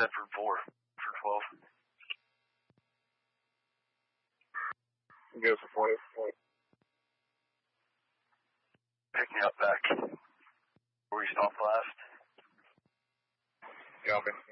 Bedford 4 for 12. Go for 20. Pick me up back. Where you stopped last? Copy.